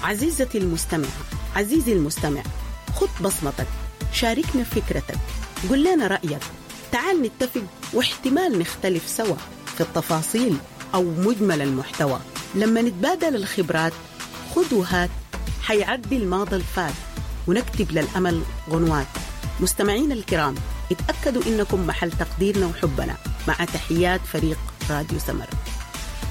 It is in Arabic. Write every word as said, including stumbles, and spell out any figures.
عزيزتي المستمعة، عزيزي المستمع، خذ بصمتك، شاركنا فكرتك، قل لنا رأيك، تعال نتفق واحتمال نختلف سوا في التفاصيل أو مجمل المحتوى. لما نتبادل الخبرات خذ وهات حيعدي الماضي الفات ونكتب للأمل غنوات. مستمعين الكرام، اتأكدوا إنكم محل تقديرنا وحبنا. مع تحيات فريق راديو سمر.